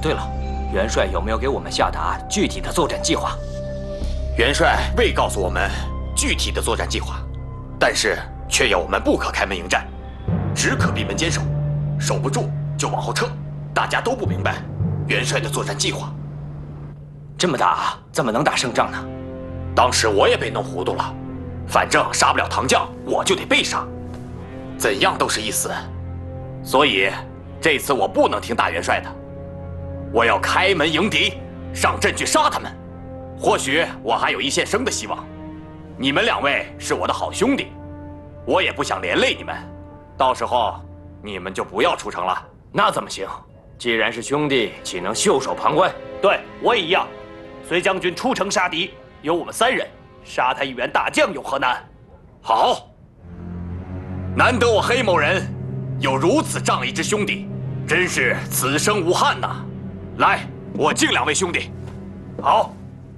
对了，元帅有没有给我们下达具体的作战计划？ 元帅未告诉我们具体的作战计划，但是却要我们不可开门迎战，只可闭门坚守，守不住就往后撤。大家都不明白元帅的作战计划。 这么打怎么能打胜仗呢？ 当时我也被弄糊涂了，反正杀不了唐将，我就得被杀，怎样都是一死。所以这次我不能听大元帅的，我要开门迎敌，上阵去杀他们。或许我还有一线生的希望。你们两位是我的好兄弟，我也不想连累你们，到时候你们就不要出城了。 那怎么行？既然是兄弟，岂能袖手旁观？ 对，我也一样。随将军出城杀敌，有我们3人，杀他一员大将有何难？ 好，难得我黑某人有如此仗义之兄弟，真是此生无憾呐！来，我敬2位兄弟。 好。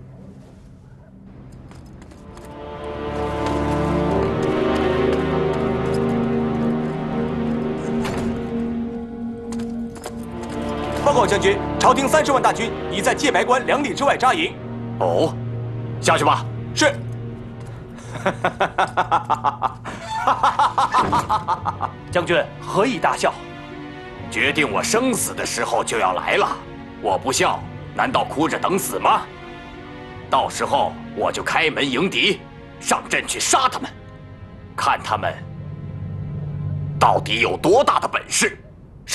报告将军，朝廷30万大军已在界白关2里之外扎营。 哦，下去吧。 是。 将军何以大笑？ 决定我生死的时候就要来了，我不笑，难道哭着等死吗？到时候我就开门迎敌，上阵去杀他们，看他们到底有多大的本事。是。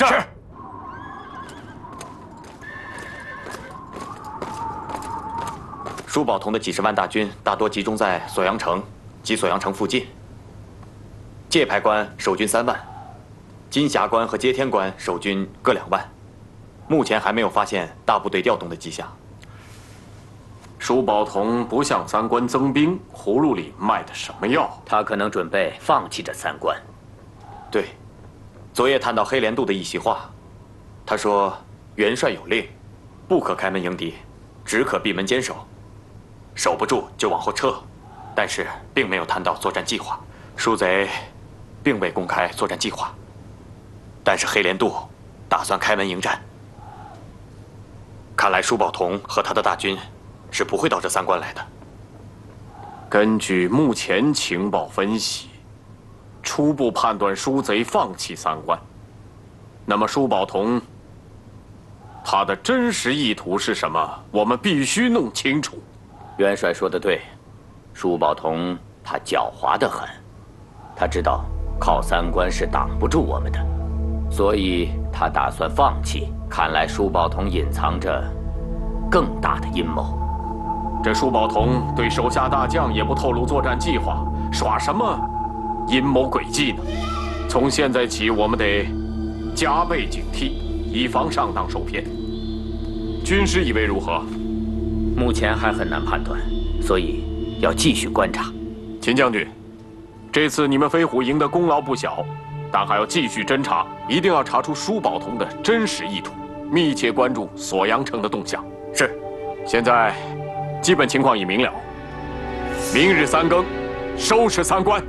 舒宝同的几10万大军大多集中在锁阳城及锁阳城附近。界牌关守军3万，金霞关和接天关守军各2万。目前还没有发现大部队调动的迹象。 舒宝同不向3关增兵，葫芦里卖的什么药？ 他可能准备放弃这3关。 对，昨夜探到黑莲渡的一席话，他说元帅有令，不可开门迎敌，只可闭门坚守。守不住就往后撤，但是并没有谈到作战计划。舒贼并未公开作战计划，但是黑莲渡打算开门迎战。看来舒宝同和他的大军是不会到这3关来的。 根据目前情报分析，初步判断舒贼放弃3关。那么舒宝同他的真实意图是什么？我们必须弄清楚。 元帅说得对，舒宝同他狡猾得很，他知道靠3关是挡不住我们的，所以他打算放弃。看来舒宝同隐藏着更大的阴谋。 这舒宝同对手下大将也不透露作战计划，耍什么阴谋诡计呢？从现在起，我们得加倍警惕，以防上当受骗。军师以为如何？ 目前还很难判断，所以要继续观察。 秦将军，这次你们飞虎营的功劳不小，但还要继续侦查，一定要查出舒宝同的真实意图，密切关注锁阳城的动向。 是。 现在基本情况已明了，明日3更，收拾3关。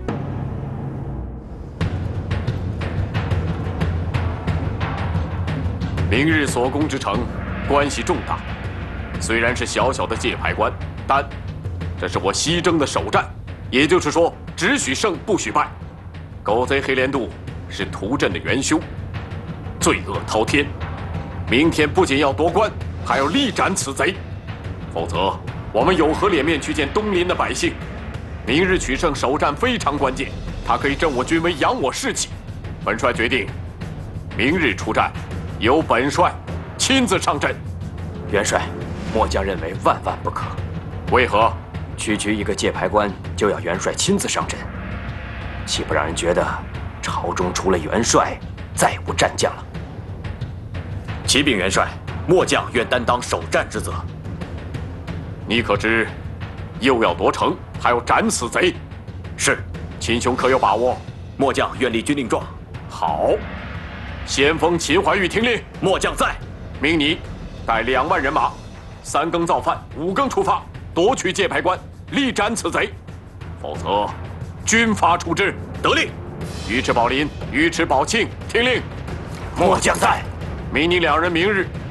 明日所攻之城关系重大。虽然是小小的界牌关，但这是我西征的首战，也就是说，只许胜不许败。狗贼黑莲渡是屠镇的元凶，罪恶滔天。明天不仅要夺关，还要力斩此贼，否则我们有何脸面去见东邻的百姓？明日取胜首战非常关键，它可以振我军威，扬我士气。本帅决定，明日出战，由本帅亲自上阵。 元帅，末将认为万万不可。 为何？ 区区一个界牌关就要元帅亲自上阵，岂不让人觉得朝中除了元帅再无战将了？ 启禀元帅，末将愿担当首战之责。 你可知，又要夺城，还要斩此贼？ 是。 秦兄可有把握？ 末将愿立军令状。 好。先锋秦怀玉听令。 末将在。 命你带2万人马，3更造饭，5更出发，夺取界牌关，力斩此贼。否则，军法处置。 得令。 尉迟宝林、尉迟宝庆听令。 末将在。 命你2人明日